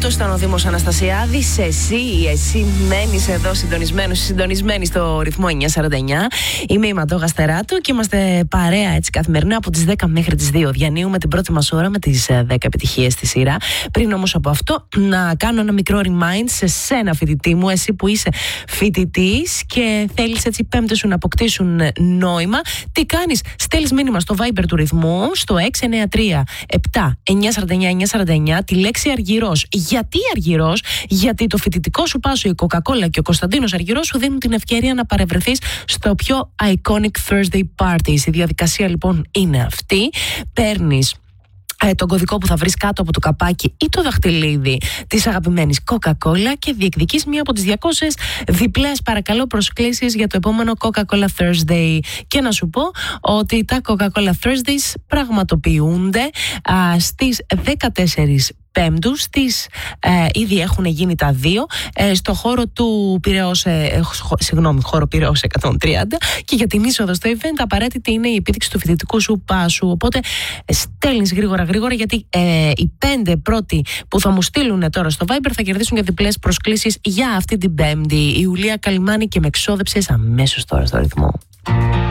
αυτός ήταν ο Δήμος Αναστασιάδης. Εσύ μένεις εδώ συντονισμένη στο ρυθμό 949. Είμαι η Μαντώ Γαστεράτου και είμαστε παρέα έτσι καθημερινά από τις 10 μέχρι τις 2. Διανύουμε την πρώτη μας ώρα με τις 10 επιτυχίες στη σειρά. Πριν όμως από αυτό, να κάνω ένα μικρό remind σε σένα, φοιτητή μου, εσύ που είσαι φοιτητής και θέλεις έτσι οι πέμπτες σου να αποκτήσουν νόημα. Τι κάνεις? Στέλνεις μήνυμα στο Viber του ρυθμού στο 693 7 949 τη λέξη Αργυρός. Γιατί Αργυρός? Γιατί το φοιτητικό σου Πάσο, η Coca-Cola και ο Κωνσταντίνος Αργυρός σου δίνουν την ευκαιρία να παρευρεθείς στο πιο iconic Thursday parties. Η διαδικασία λοιπόν είναι αυτή. Παίρνεις τον κωδικό που θα βρεις κάτω από το καπάκι ή το δαχτυλίδι της αγαπημένης Coca-Cola και διεκδικείς μία από τις 200 διπλές παρακαλώ προσκλήσεις για το επόμενο Coca-Cola Thursday. Και να σου πω ότι τα Coca-Cola Thursdays πραγματοποιούνται στις 14 Πέμπτους, ήδη έχουν γίνει τα δύο στο χώρο του Πειραιώς, χώρο Πειραιώς 130, και για την είσοδο στο event απαραίτητη είναι η επίδειξη του φοιτητικού σου πάσου. Οπότε στέλνεις γρήγορα γιατί οι 5 πρώτοι που θα μου στείλουν τώρα στο Viber θα κερδίσουν και διπλές προσκλήσεις για αυτή την Πέμπτη. Η Ιουλία Καλυμάνη και με εξόδεψες αμέσως τώρα στο ρυθμό.